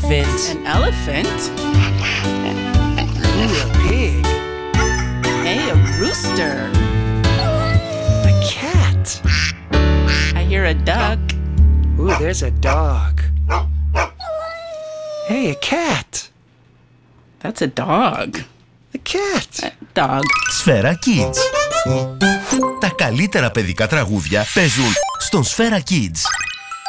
elephant. An elephant? Ooh, a pig. Hey, a rooster. A cat. I hear a duck. Ooh, there's a dog. Hey, a cat. That's a dog. A cat. Dog. Σφαίρα Kids. Τα καλύτερα παιδικά τραγούδια παίζουν στον Σφαίρα Kids.